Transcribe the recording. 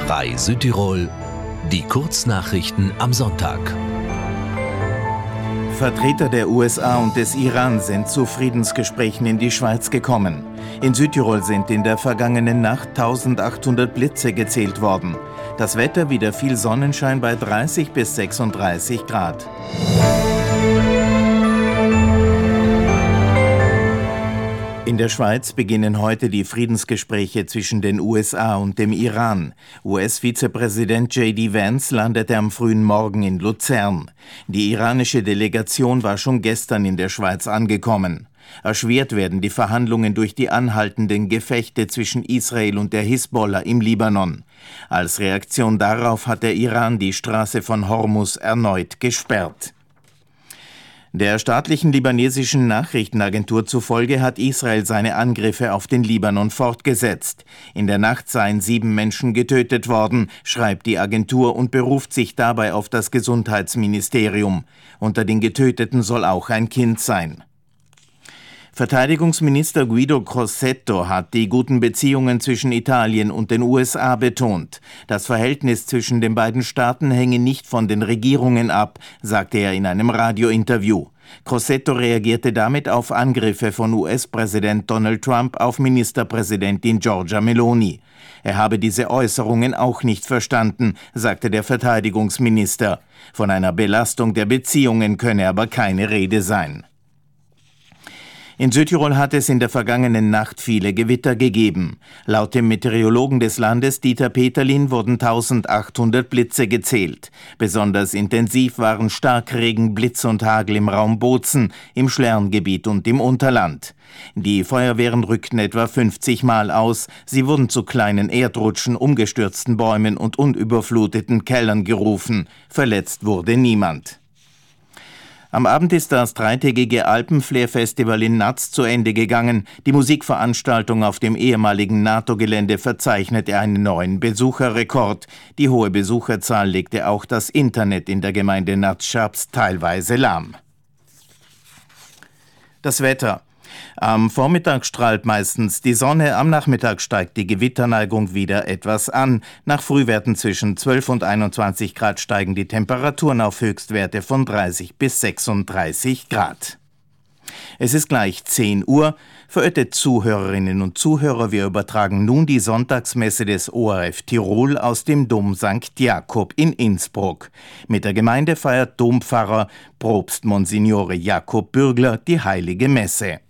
Bei Südtirol die Kurznachrichten am Sonntag. Vertreter der USA und des Iran sind zu Friedensgesprächen in die Schweiz gekommen. In Südtirol sind in der vergangenen Nacht 1800 Blitze gezählt worden. Das Wetter wieder viel Sonnenschein bei 30 bis 36 Grad. In der Schweiz beginnen heute die Friedensgespräche zwischen den USA und dem Iran. US-Vizepräsident J.D. Vance landete am frühen Morgen in Luzern. Die iranische Delegation war schon gestern in der Schweiz angekommen. Erschwert werden die Verhandlungen durch die anhaltenden Gefechte zwischen Israel und der Hisbollah im Libanon. Als Reaktion darauf hat der Iran die Straße von Hormuz erneut gesperrt. Der staatlichen libanesischen Nachrichtenagentur zufolge hat Israel seine Angriffe auf den Libanon fortgesetzt. In der Nacht seien 7 Menschen getötet worden, schreibt die Agentur und beruft sich dabei auf das Gesundheitsministerium. Unter den Getöteten soll auch ein Kind sein. Verteidigungsminister Guido Crosetto hat die guten Beziehungen zwischen Italien und den USA betont. Das Verhältnis zwischen den beiden Staaten hänge nicht von den Regierungen ab, sagte er in einem Radiointerview. Crosetto reagierte damit auf Angriffe von US-Präsident Donald Trump auf Ministerpräsidentin Giorgia Meloni. Er habe diese Äußerungen auch nicht verstanden, sagte der Verteidigungsminister. Von einer Belastung der Beziehungen könne aber keine Rede sein. In Südtirol hat es in der vergangenen Nacht viele Gewitter gegeben. Laut dem Meteorologen des Landes, Dieter Peterlin, wurden 1800 Blitze gezählt. Besonders intensiv waren Starkregen, Blitz und Hagel im Raum Bozen, im Schlerngebiet und im Unterland. Die Feuerwehren rückten etwa 50 Mal aus. Sie wurden zu kleinen Erdrutschen, umgestürzten Bäumen und unüberfluteten Kellern gerufen. Verletzt wurde niemand. Am Abend ist das dreitägige Alpenflair-Festival in Natz zu Ende gegangen. Die Musikveranstaltung auf dem ehemaligen NATO-Gelände verzeichnete einen neuen Besucherrekord. Die hohe Besucherzahl legte auch das Internet in der Gemeinde Natz-Schaps teilweise lahm. Das Wetter. Am Vormittag strahlt meistens die Sonne, am Nachmittag steigt die Gewitterneigung wieder etwas an. Nach Frühwerten zwischen 12 und 21 Grad steigen die Temperaturen auf Höchstwerte von 30 bis 36 Grad. Es ist gleich 10 Uhr. Verehrte Zuhörerinnen und Zuhörer, wir übertragen nun die Sonntagsmesse des ORF Tirol aus dem Dom St. Jakob in Innsbruck. Mit der Gemeinde feiert Dompfarrer Propst Monsignore Jakob Bürgler die Heilige Messe.